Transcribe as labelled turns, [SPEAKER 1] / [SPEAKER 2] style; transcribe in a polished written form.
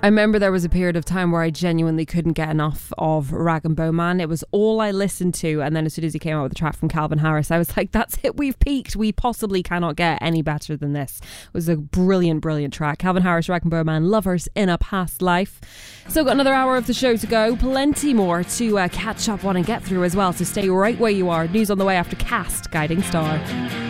[SPEAKER 1] I remember there was a period of time where I genuinely couldn't get enough of Rag and Bone Man. It was all I listened to, and then as soon as he came out with a track from Calvin Harris, I was like, that's it, we've peaked. We possibly cannot get any better than this. It was a brilliant, brilliant track. Calvin Harris, Rag and Bone Man, Lovers in a Past Life. So got another hour of the show to go. Plenty more to catch up on and get through as well, so stay right where you are. News on the way after Cast, Guiding Star.